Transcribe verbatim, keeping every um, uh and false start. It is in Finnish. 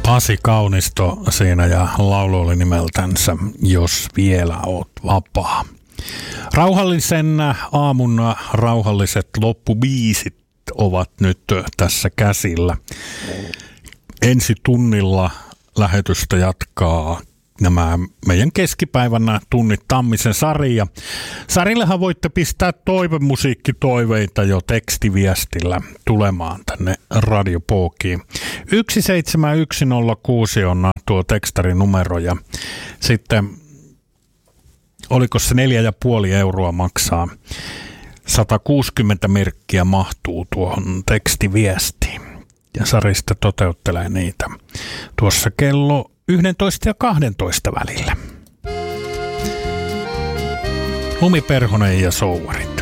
Pasi Kaunisto siinä ja laulu oli nimeltänsä Jos vielä oot vapaa. Rauhallisen aamun rauhalliset loppubiisit ovat nyt tässä käsillä. Ensi tunnilla lähetystä jatkaa nämä meidän keskipäivän tunnit Tammisen Sari. Ja Sarillehan voitte pistää toivemusiikkitoiveita jo tekstiviestillä tulemaan tänne Radio Pookiin. yksi seitsemän yksi nolla kuusi on tuo tekstarinumero ja sitten oliko se neljä ja puoli euroa maksaa. sata kuusikymmentä merkkiä mahtuu tuohon tekstiviestiin. Ja Sari sitten toteuttelee niitä tuossa kello yksitoista ja kaksitoista välillä. Lumi Perhonen ja Souveri.